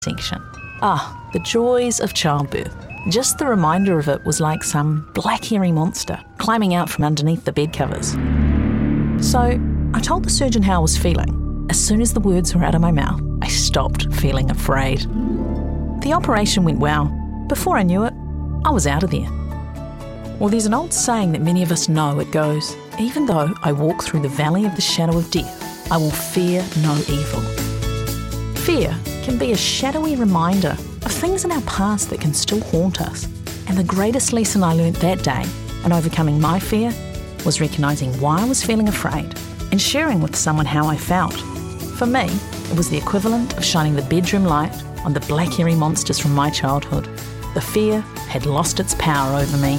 section. The joys of childbirth. Just the reminder of it was like some black hairy monster climbing out from underneath the bed covers. So I told the surgeon how I was feeling. As soon as the words were out of my mouth, I stopped feeling afraid. The operation went well. Before I knew it, I was out of there. Well, there's an old saying that many of us know. It goes, even though I walk through the valley of the shadow of death, I will fear no evil. Fear can be a shadowy reminder of things in our past that can still haunt us. And the greatest lesson I learnt that day in overcoming my fear was recognising why I was feeling afraid and sharing with someone how I felt. For me, it was the equivalent of shining the bedroom light on the black hairy monsters from my childhood. The fear had lost its power over me.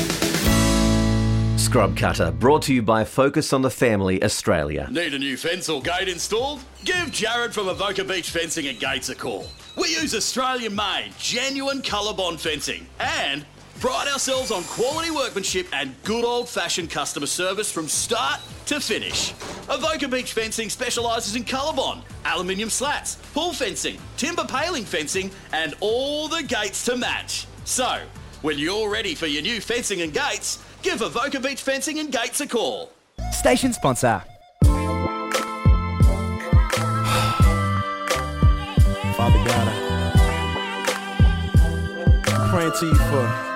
Scrub Cutter, brought to you by Focus on the Family Australia. Need a new fence or gate installed? Give Jared from Avoca Beach Fencing and Gates a call. We use Australian-made, genuine ColourBond fencing and pride ourselves on quality workmanship and good old-fashioned customer service from start to finish. Avoca Beach Fencing specialises in ColourBond, aluminium slats, pool fencing, timber paling fencing and all the gates to match. So, when you're ready for your new fencing and gates, give Avoca Beach Fencing and Gates a call. Station sponsor. Father God, I'm praying to you for